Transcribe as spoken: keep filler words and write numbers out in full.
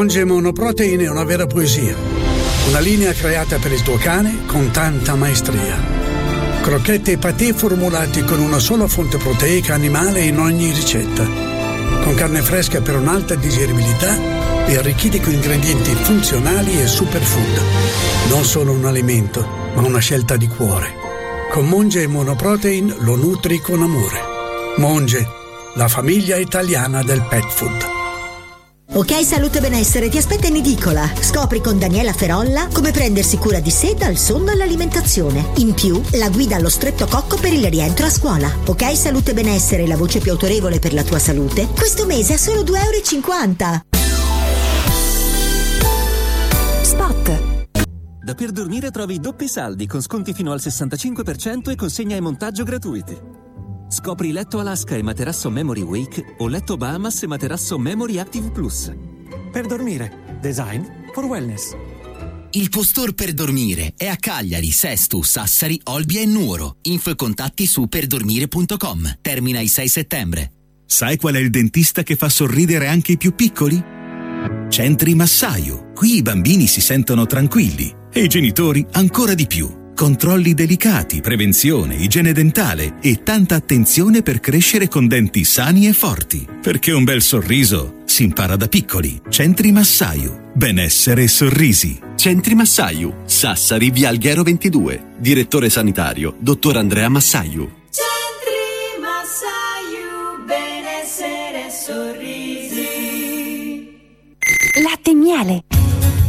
Monge Monoprotein è una vera poesia. Una linea creata per il tuo cane con tanta maestria. Crocchette e patè formulati con una sola fonte proteica animale in ogni ricetta. Con carne fresca per un'alta digeribilità e arricchiti con ingredienti funzionali e superfood. Non solo un alimento, ma una scelta di cuore. Con Monge Monoprotein lo nutri con amore. Monge, la famiglia italiana del pet food. Ok Salute e Benessere ti aspetta in edicola. Scopri con Daniela Ferolla come prendersi cura di sé dal sonno all'alimentazione. In più, la guida allo streptococco per il rientro a scuola. Ok Salute e Benessere, la voce più autorevole per la tua salute. Questo mese a solo due euro e cinquanta. Spot. Da Per Dormire trovi doppi saldi con sconti fino al sessantacinque per cento e consegna e montaggio gratuiti. Scopri letto Alaska e materasso Memory Wake o letto Bahamas e materasso Memory Active Plus. Per Dormire. Design for wellness. Il tuo store per dormire è a Cagliari, Sesto, Sassari, Olbia e Nuoro. Info e contatti su perdormire punto com. Termina il sei settembre. Sai qual è il dentista che fa sorridere anche i più piccoli? Centri Massaio. Qui i bambini si sentono tranquilli e i genitori ancora di più. Controlli delicati, prevenzione, igiene dentale e tanta attenzione per crescere con denti sani e forti. Perché un bel sorriso si impara da piccoli. Centri Massaio. Benessere e sorrisi. Centri Massaio. Sassari, via Alghero ventidue. Direttore sanitario, dottor Andrea Massaio. Centri Massaio. Benessere e sorrisi. Latte e miele.